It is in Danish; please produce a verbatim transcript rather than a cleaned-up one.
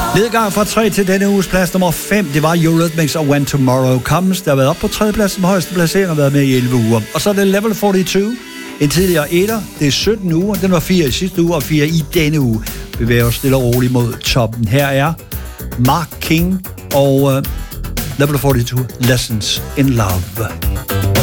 Nedgang fra tre til denne uges plads nummer fem, det var Eurythmics og When Tomorrow Comes, der har været op på tredje plads som højeste placering og været med i elleve uger. Og så er det Level fireogfyrre, en tidligere etter, det er sytten uger, den var fire i sidste uge og fire i denne uge. Bevæger os stille og roligt mod toppen. Her er Mark King og uh, Level fireogfyrre, Lessons in Love.